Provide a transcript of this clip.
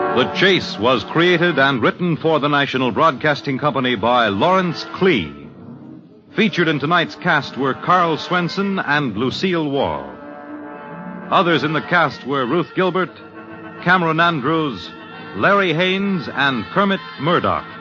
The Chase was created and written for the National Broadcasting Company by Lawrence Klee. Featured in tonight's cast were Carl Swenson and Lucille Wall. Others in the cast were Ruth Gilbert, Cameron Andrews, Larry Haynes, and Kermit Murdoch.